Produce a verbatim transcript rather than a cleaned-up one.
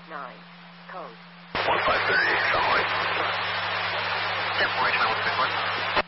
five nine. Code. one five three eight, Sunlight. ten four H nine, what's the big one?